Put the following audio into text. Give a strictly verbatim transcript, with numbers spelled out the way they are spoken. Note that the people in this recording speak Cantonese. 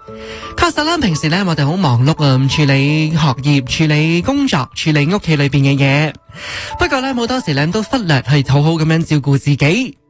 確實啦，平時咧我哋好忙碌啊，處理學業、處理工作、處理屋企裏邊嘅嘢。不過咧，好多時咧都忽略去好好咁樣照顧自己。